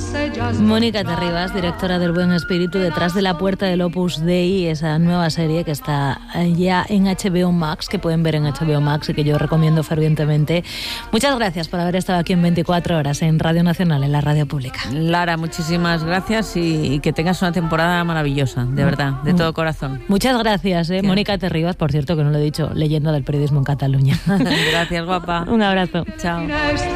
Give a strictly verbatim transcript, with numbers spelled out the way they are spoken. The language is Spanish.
Mónica Terribas, directora del Buen Espíritu, detrás de la puerta del Opus Dei, esa nueva serie que está ya en H B O Max, que pueden ver en H B O Max y que yo recomiendo fervientemente. Muchas gracias por haber estado aquí en veinticuatro horas en Radio Nacional, en la radio pública. Lara, muchísimas gracias y, y que tengas una temporada maravillosa, de verdad, de todo corazón. Muchas gracias, ¿eh? Mónica Terribas, por cierto, que no lo he dicho, leyenda del periodismo en Cataluña. Gracias, guapa. Un abrazo. Chao.